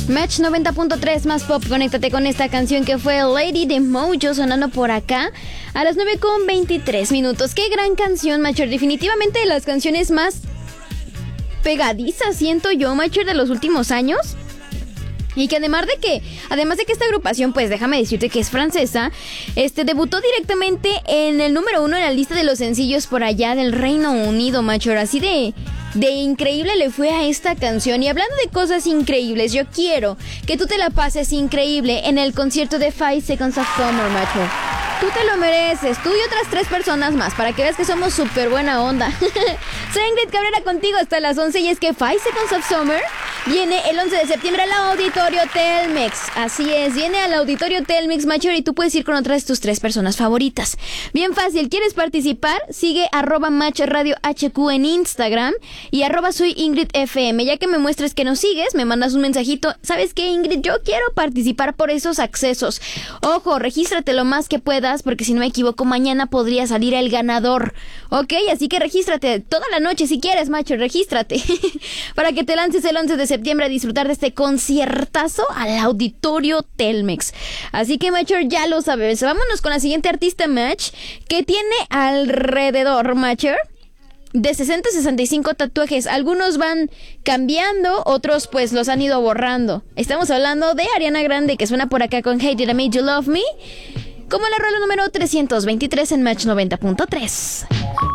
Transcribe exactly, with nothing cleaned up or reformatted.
Match noventa punto tres más pop, conéctate con esta canción que fue Lady de Mojo sonando por acá a las nueve con veintitrés minutos. Qué gran canción, Macher, definitivamente de las canciones más pegadizas, siento yo, Macher, de los últimos años. Y que además de que, además de que esta agrupación, pues déjame decirte que es francesa, este debutó directamente en el número uno en la lista de los sencillos por allá del Reino Unido, Macher. Así de, de increíble le fue a esta canción. Y hablando de cosas increíbles, yo quiero que tú te la pases increíble en el concierto de Five Seconds of Summer, Macher. Tú te lo mereces, tú y otras tres personas más, para que veas que somos súper buena onda. Soy Ingrid Cabrera contigo hasta las once, y es que Five Seconds of Summer viene el once de septiembre al Auditorio Telmex. Así es, viene al Auditorio Telmex, Macher, y tú puedes ir con otras de tus tres personas favoritas. Bien fácil, ¿quieres participar? Sigue arroba Match Radio H Q en Instagram y arroba soy Ingrid F M. Ya que me muestres que nos sigues, me mandas un mensajito. ¿Sabes qué, Ingrid? Yo quiero participar por esos accesos. Ojo, regístrate lo más que puedas, porque si no me equivoco, mañana podría salir el ganador. Ok, así que regístrate toda la noche si quieres, Macho, regístrate. Para que te lances el once de septiembre a disfrutar de este conciertazo al Auditorio Telmex. Así que, Macho, ya lo sabes. Vámonos con la siguiente artista, Match, que tiene alrededor, Macho, de sesenta a sesenta y cinco tatuajes. Algunos van cambiando, otros pues los han ido borrando. Estamos hablando de Ariana Grande, que suena por acá con Hey Did I Make You Love Me, como la rola número trescientos veintitrés en Match noventa punto tres.